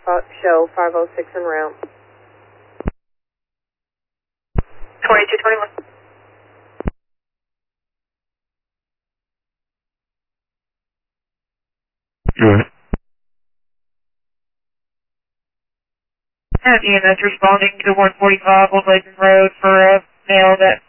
show 506 en route. 2221. Have EMS responding to 145 Old Legend Road for a male that